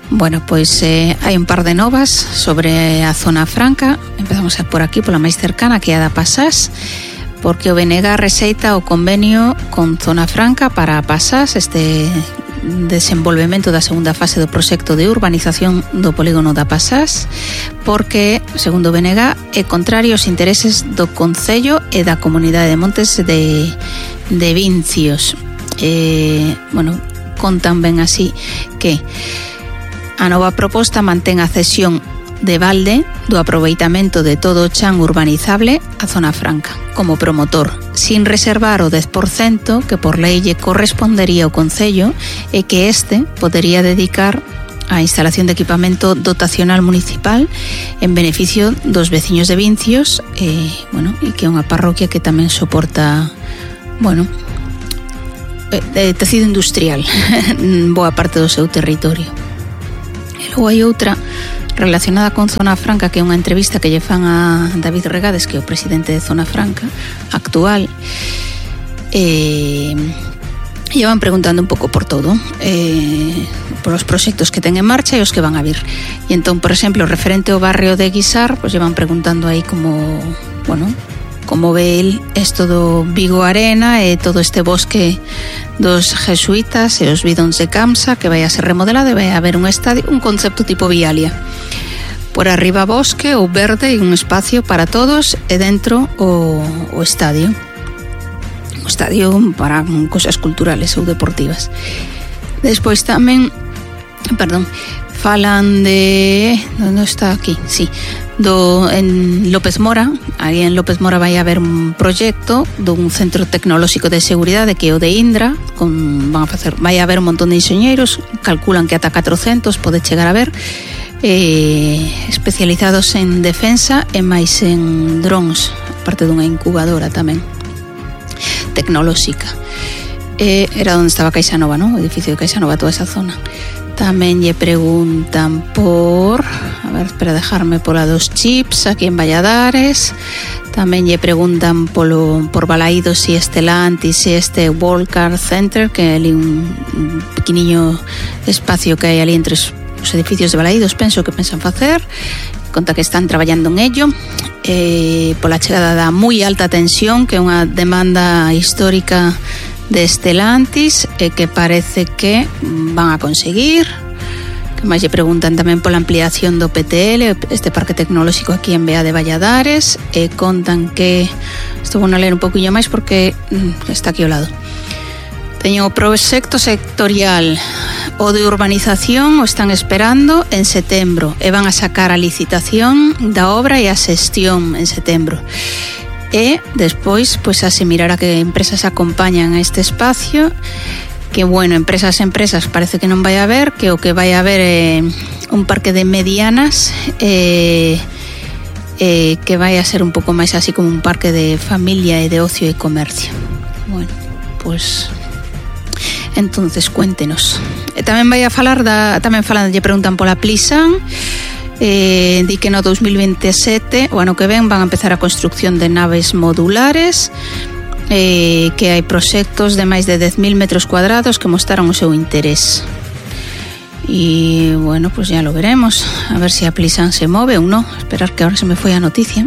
Bueno, pois hai un par de novas sobre a zona franca. Empezamos por aquí, pola máis cercana, que é a da Pasás, porque o BNG receita o convenio con Zona Franca para a Pasás, este desenvolvemento da segunda fase do proxecto de urbanización do polígono da Pasás, porque, segundo o BNG, é contrario aos intereses do Concello e da Comunidade de Montes de Vincios. Bueno, contan ben así que a nova proposta mantén a cesión de balde do aproveitamento de todo o chan urbanizable a Zona Franca como promotor, sin reservar o 10% que por lei lle correspondería ao Concello e que este podería dedicar a instalación de equipamento dotacional municipal en beneficio dos veciños de Vincios, bueno, e que é unha parroquia que tamén soporta, bueno, tecido industrial boa parte do seu territorio. E logo hai outra relacionada con Zona Franca, que é unha entrevista que lle fan a David Regades, que é o presidente de Zona Franca actual, e van preguntando un pouco por todo, por os proxectos que ten en marcha e os que van a vir. E entón, por exemplo, referente ao barrio de Guisar, pois lle van preguntando aí como, bueno, como ve el esto do Vigo Arena e todo este bosque dos jesuitas e os bidóns de Camsa que vai a ser remodelado e vai a haber un estadio, un concepto tipo Vialia. Por arriba bosque ou verde e un espacio para todos e dentro o estadio. O estadio para cosas culturales ou deportivas. Despois tamén, falan de... onde está aquí? Sí. En López Mora, aí en López Mora vai haber un proxecto dun centro tecnolóxico de seguridade que é o de Indra, vai haber un montón de enxeñeiros, calculan que ata 400 pode chegar a ver, especializados en defensa e máis en drones, parte dunha incubadora tamén tecnolóxica. Era onde estaba Caixa Nova, non? O edificio de Caixa Nova, toda esa zona. Tamén lle preguntan por... A ver, espera, dejarme pola dos chips aquí en Valladares. Tamén lle preguntan por Balaídos e Estelantis e este World Car Center, que é ali un pequeniño espacio que hai ali entre os edificios de Balaídos, penso que pensan facer. Conta que están traballando en ello. Pola chegada da moi alta tensión, que é unha demanda histórica de Estelantis, que parece que van a conseguir. Que máis lle preguntan tamén pola ampliación do PTL, este parque tecnolóxico aquí en Bea de Valladares, e contan que, isto vou a ler un poquinho máis porque está aquí ao lado. Teño o proxecto sectorial, o de urbanización, o están esperando en setembro e van a sacar a licitación da obra e a xestión en setembro. E despois, pois, a se mirar a que empresas acompañan a este espacio, que, bueno, empresas parece que non vai haber, que o que vai haber é un parque de medianas, que vai a ser un pouco máis así como un parque de familia e de ocio e comercio. Bueno, pois... entonces, cuéntenos. E tamén vai a falar tamén lle preguntan pola Plisan. Di que no 2027, o ano que ven, van a empezar a construcción de naves modulares, que hai proxectos de máis de 10.000 metros cuadrados que mostraron o seu interés. E, bueno, pues ya lo veremos, a ver se a Plisan se move ou non. Esperar, que ahora se me foi a noticia.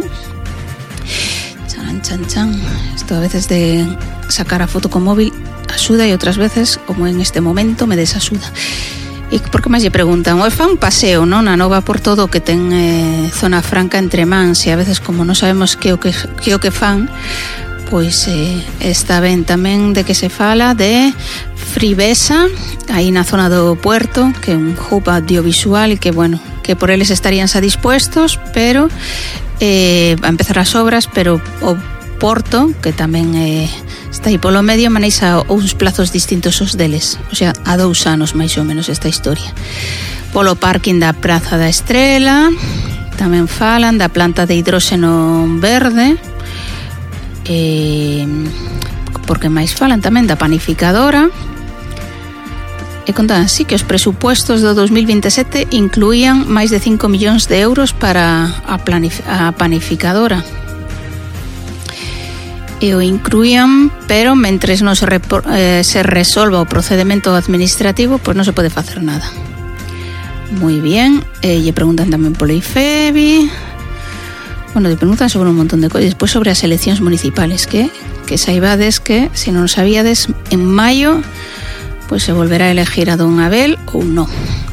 Chan. Esto a veces de sacar a foto con móvil axuda e outras veces, como en este momento, me desasuda. E por que máis lle preguntan? O fan un paseo, non? A nova por todo que ten Zona Franca entre mans, e a veces como non sabemos que o que fan, pois está ben tamén de que se fala de Fribesa, aí na zona do Puerto, que é un hub audiovisual e que, bueno, que por eles estarían xa dispuestos, pero a empezar as obras, pero o Porto, que tamén está aí polo medio, manexa uns plazos distintos os deles, o sea, a 2 anos máis ou menos esta historia. Polo parking da Praza da Estrela tamén falan da planta de hidróxeno verde, porque máis falan tamén da panificadora, e contan así que os presupuestos do 2027 incluían máis de 5 millóns de euros para a panificadora. E o incluían, pero mentres non se resolva o procedimento administrativo, pois non se pode facer nada. Muy bien. Lle preguntan tamén polo IFEBI. Bueno, lle preguntan sobre un montón de cosas. Despois sobre as eleccións municipales, que saibades que, se non sabíades, en maio pues se volverá a elegir a don Abel ou non.